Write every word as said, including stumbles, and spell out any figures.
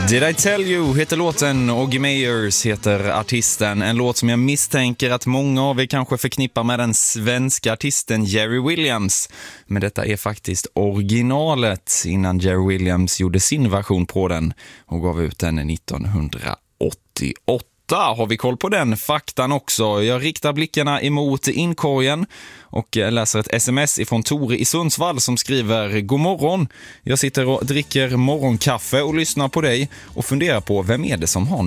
Did I Tell You heter låten, Oggy Mayers heter artisten. En låt som jag misstänker att många av er kanske förknippar med den svenska artisten Jerry Williams. Men detta är faktiskt originalet innan Jerry Williams gjorde sin version på den och gav ut den nittonhundraåttioåtta. Har vi koll på den faktan också. Jag riktar blickarna emot inkorgen och läser ett sms ifrån Tore i Sundsvall som skriver: God morgon, jag sitter och dricker morgonkaffe och lyssnar på dig och funderar på vem är det som har